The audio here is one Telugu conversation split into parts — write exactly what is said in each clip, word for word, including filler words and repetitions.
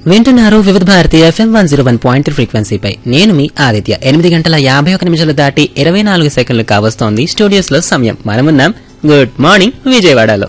వింటున్నారు వివిధ Bharati FM one zero one point three ఫ్రీక్వెన్సీపై. నేను మీ ఆదిత్య. ఎనిమిది గంటల యాభై ఒక నిమిషాలు దాటి ఇరవై నాలుగు సెకండ్లు కావస్తోంది స్టూడియోస్ లో సమయం. మనమున్నాం గుడ్ మార్నింగ్ విజయవాడలో.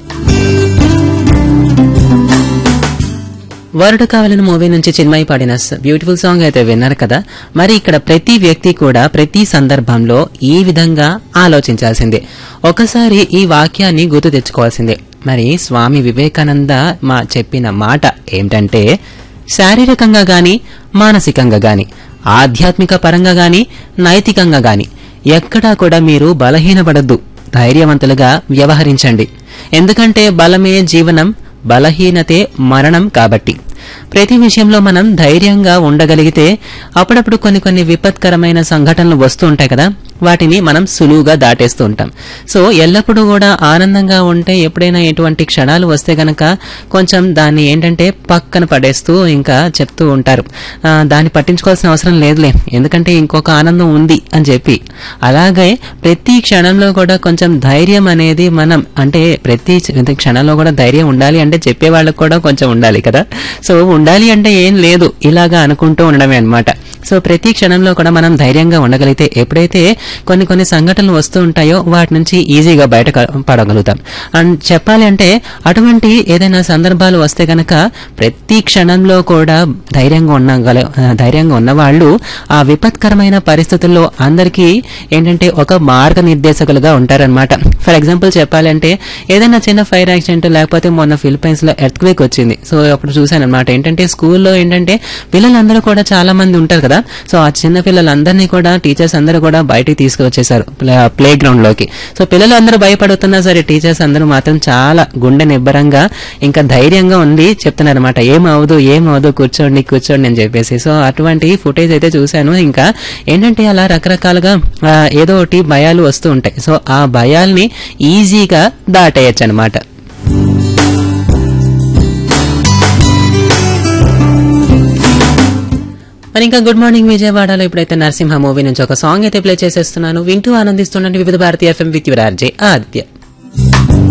వరుడు కావాలని మూవీ నుంచి చిన్మయి పాడిన బ్యూటిఫుల్ సాంగ్ అయితే విన్నారు కదా. మరి ఇక్కడ ప్రతి వ్యక్తి కూడా ప్రతి సందర్భంలో ఈ విధంగా ఆలోచించాల్సిందే. ఒకసారి ఈ వాక్యాన్ని గుర్తు తెచ్చుకోవాల్సిందే. మరి స్వామి వివేకానంద మా చెప్పిన మాట ఏమిటంటే, శారీరకంగా గాని మానసికంగా గాని ఆధ్యాత్మిక పరంగా గాని నైతికంగా గాని ఎక్కడా కూడా మీరు బలహీనపడద్దు, ధైర్యవంతులుగా వ్యవహరించండి. ఎందుకంటే బలమే జీవనం, బలహీనతే మరణం. కాబట్టి ప్రతి విషయంలో మనం ధైర్యంగా ఉండగలిగితే అప్పుడప్పుడు కొన్ని కొన్ని విపత్కరమైన సంఘటనలు వస్తూ ఉంటాయి కదా, వాటిని మనం సులువుగా దాటేస్తూ ఉంటాం. సో ఎల్లప్పుడూ కూడా ఆనందంగా ఉంటే ఎప్పుడైనా ఎటువంటి క్షణాలు వస్తే గనక కొంచెం దాన్ని ఏంటంటే పక్కన పడేస్తూ ఇంకా చెప్తూ ఉంటారు, దాన్ని పట్టించుకోవాల్సిన అవసరం లేదులే ఎందుకంటే ఇంకొక ఆనందం ఉంది అని చెప్పి. అలాగే ప్రతి క్షణంలో కూడా కొంచెం ధైర్యం అనేది మనం అంటే ప్రతి క్షణంలో కూడా ధైర్యం ఉండాలి అంటే చెప్పే వాళ్ళకు కూడా కొంచెం ఉండాలి కదా. సో ఉండాలి అంటే ఏం లేదు, ఇలాగా అనుకుంటూ ఉండడమే అనమాట. సో ప్రతి క్షణంలో కూడా మనం ధైర్యంగా ఉండగలిగితే ఎప్పుడైతే కొన్ని కొన్ని సంఘటనలు వస్తూ ఉంటాయో వాటి నుంచి ఈజీగా బయట పడగలుగుతాం. అండ్ చెప్పాలి అంటే అటువంటి ఏదైనా సందర్భాలు వస్తే గనక ప్రతి క్షణంలో కూడా ధైర్యంగా ఉండగల ధైర్యంగా ఉన్నవాళ్ళు ఆ విపత్కరమైన పరిస్థితుల్లో అందరికీ ఏంటంటే ఒక మార్గనిర్దేశకులుగా ఉంటారనమాట. ఫర్ ఎగ్జాంపుల్ చెప్పాలి అంటే ఏదైనా చిన్న ఫైర్ యాక్సిడెంట్ లేకపోతే మొన్న ఫిలిప్పైన్స్ లో ఎర్త్ క్వేక్ వచ్చింది. సో అప్పుడు చూశాను అనమాట. ఏంటంటే స్కూల్లో ఏంటంటే పిల్లలందరూ కూడా చాలా మంది ఉంటారు కదా. సో ఆ చిన్న పిల్లలందరినీ కూడా టీచర్స్ అందరూ కూడా బయటికి తీసుకువచ్చేసారు ప్లే గ్రౌండ్ లోకి. సో పిల్లలు అందరూ భయపడుతున్నా సరే టీచర్స్ అందరూ మాత్రం చాలా గుండె నిబ్బరంగా ఇంకా ధైర్యంగా ఉండి చెప్తున్నారు అనమాట, ఏమవదు ఏమవదు కూర్చోండి కూర్చోండి అని చెప్పేసి. సో అటువంటి ఫుటేజ్ అయితే చూశాను. ఇంకా ఏంటంటే అలా రకరకాలుగా ఏదో ఒకటి భయాలు వస్తూ ఉంటాయి. సో ఆ భయాల్ని ఈజీగా దాటేయచ్చు అనమాట. మరి ఇంకా గుడ్ మార్నింగ్ విజయవాడలో ఇప్పుడైతే నరసింహ మూవీ నుంచి ఒక సాంగ్ అయితే ప్లే చేసేస్తున్నాను. వింటూ ఆనందిస్తుండండి వివిధ Bharati FM with your RJ Aditya.